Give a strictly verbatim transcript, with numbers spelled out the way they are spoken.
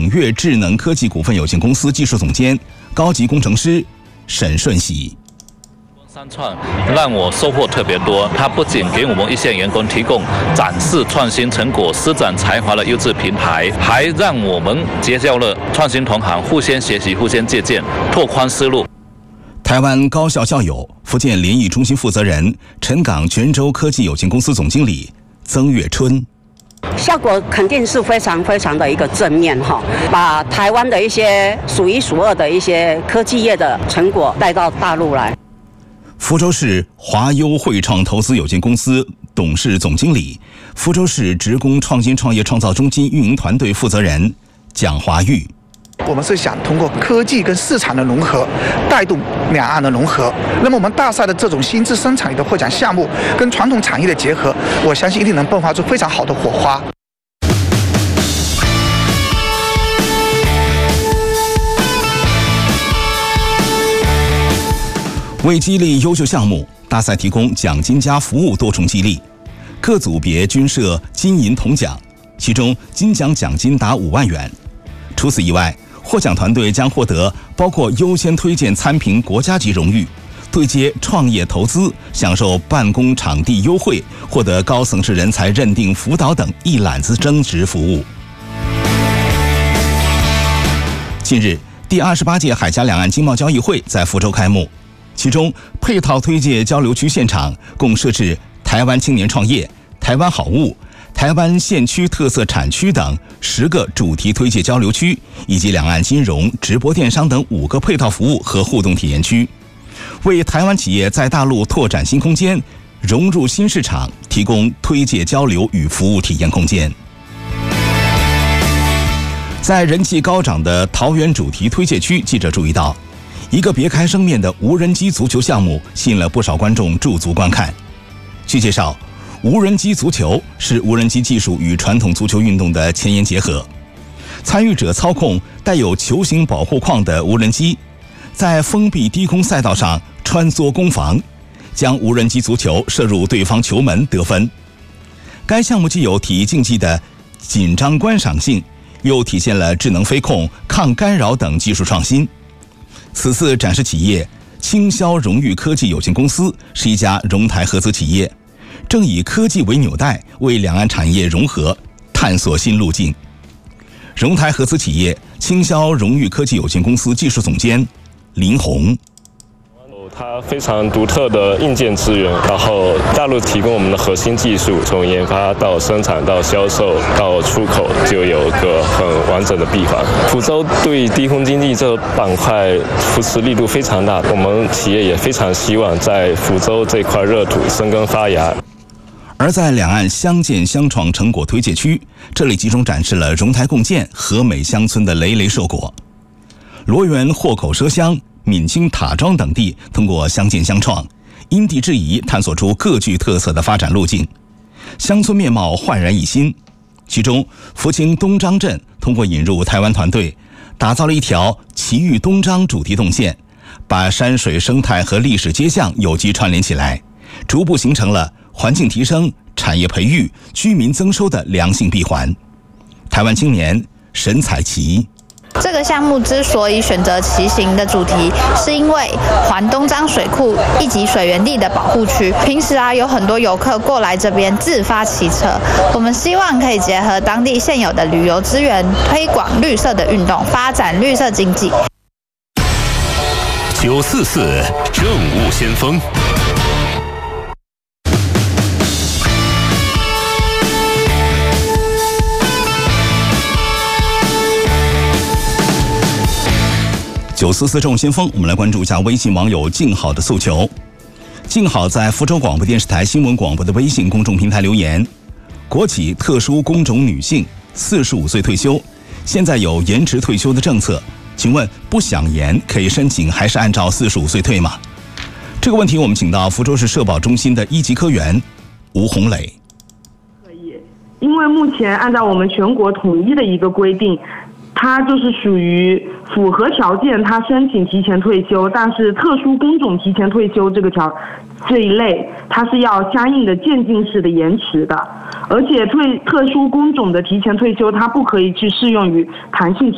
鼎越智能科技股份有限公司技术总监、高级工程师沈顺喜。 三创让我收获特别多，它不仅给我们一线员工提供展示创新成果、施展才华的优质平台，还让我们结交了创新同行，互相学习、互相借鉴，拓宽思路。 台湾高校校友、福建联谊中心负责人、陈港泉州科技有限公司总经理曾月春。 效果肯定是非常非常的一个正面哈，把台湾的一些数一数二的一些科技业的成果带到大陆来。 福州市华优汇创投资有限公司董事总经理、福州市职工创新创业创造中心运营团队负责人蒋华玉。 我们是想通过科技跟市场的融合，带动两岸的融合。那么我们大赛的这种新质生产力的获奖项目跟传统产业的结合，我相信一定能迸发出非常好的火花。 为激励优秀项目，大赛提供奖金加服务多重激励，各组别均设金银铜奖，其中金奖奖金达五万元。除此以外，获奖团队将获得包括优先推荐参评国家级荣誉、对接创业投资、享受办公场地优惠、获得高层次人才认定辅导等一揽子增值服务。近日，第二十八届海峡两岸经贸交易会在福州开幕。其中，配套推介交流区现场共设置台湾青年创业、台湾好物、台湾县区特色产区等十个主题推介交流区，以及两岸金融、直播电商等五个配套服务和互动体验区，为台湾企业在大陆拓展新空间、融入新市场提供推介交流与服务体验空间。在人气高涨的桃园主题推介区，记者注意到，一个别开生面的无人机足球项目吸引了不少观众驻足观看。据介绍，无人机足球是无人机技术与传统足球运动的前沿结合。参与者操控带有球形保护框的无人机，在封闭低空赛道上穿梭攻防，将无人机足球射入对方球门得分。该项目既有体育竞技的紧张观赏性，又体现了智能飞控、抗干扰等技术创新。此次展示企业青霄荣誉科技有限公司是一家荣台合资企业，正以科技为纽带，为两岸产业融合探索新路径。荣台合资企业青霄荣誉科技有限公司技术总监林红。 它非常独特的硬件资源，然后大陆提供我们的核心技术，从研发到生产到销售到出口，就有一个很完整的闭环。福州对低空经济这个板块扶持力度非常大，我们企业也非常希望在福州这块热土生根发芽。 而在两岸相见相创成果推介区，这里集中展示了荣台共建、和美乡村的累累硕果。罗源货口赊乡、闽清塔庄等地通过相见相创，因地制宜探索出各具特色的发展路径，乡村面貌焕然一新。其中，福清东漳镇通过引入台湾团队，打造了一条奇遇东漳主题动线，把山水生态和历史街巷有机串联起来，逐步形成了环境提升、产业培育、居民增收的良性闭环。台湾青年沈彩琪。 这个项目之所以选择骑行的主题，是因为环东漳水库一级水源地的保护区，平时啊有很多游客过来这边自发骑车，我们希望可以结合当地现有的旅游资源，推广绿色的运动，发展绿色经济。 九四四政务先锋。九四四政务先锋，我们来关注一下微信网友静好的诉求。静好在福州广播电视台新闻广播的微信公众平台留言：国企特殊工种女性四十五岁退休，现在有延迟退休的政策，请问不想延可以申请，还是按照四十五岁退吗？这个问题我们请到福州市社保中心的一级科员吴红磊。 可以，因为目前按照我们全国统一的一个规定，它就是属于符合条件，它申请提前退休，但是特殊工种提前退休这个条这一类，它是要相应的渐进式的延迟的，而且退特殊工种的提前退休，它不可以去适用于弹性